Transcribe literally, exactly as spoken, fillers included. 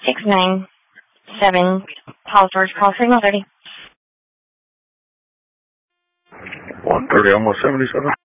six nine seven, Paul George, call three one thirty. one thirty, almost seventy-seven.